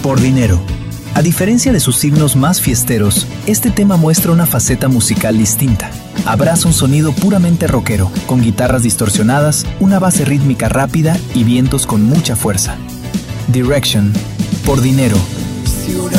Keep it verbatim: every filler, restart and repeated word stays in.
Por dinero. A diferencia de sus signos más fiesteros, este tema muestra una faceta musical distinta. Abraza un sonido puramente rockero, con guitarras distorsionadas, una base rítmica rápida y vientos con mucha fuerza. Direction. Por dinero. Si